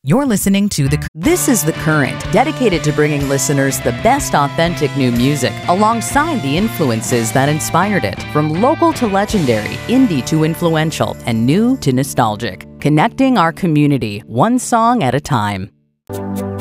You're listening to This is The Current, dedicated to bringing listeners the best authentic new music alongside the influences that inspired it, from local to legendary, indie to influential, and new to nostalgic. Connecting our community, one song at a time.